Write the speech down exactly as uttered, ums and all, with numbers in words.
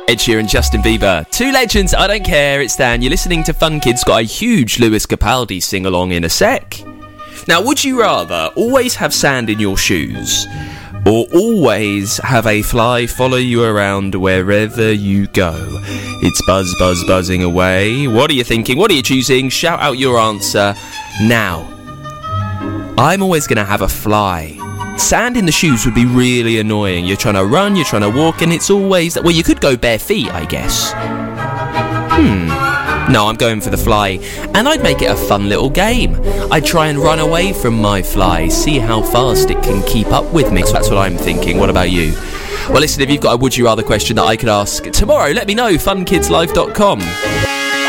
Ed Sheeran, Justin Bieber. Two legends, I don't care, it's Dan. You're listening to Fun Kids. Got a huge Lewis Capaldi sing-along in a sec. Now, would you rather always have sand in your shoes or always have a fly follow you around wherever you go? It's buzz, buzz, buzzing away. What are you thinking? What are you choosing? Shout out your answer now. I'm always going to have a fly. Sand in the shoes would be really annoying. You're trying to run, you're trying to walk, and it's always... Well, you could go bare feet, I guess. Hmm. No, I'm going for the fly. And I'd make it a fun little game. I'd try and run away from my fly, see how fast it can keep up with me. So that's what I'm thinking. What about you? Well, listen, if you've got a would you rather question that I could ask tomorrow, let me know, fun kids live dot com.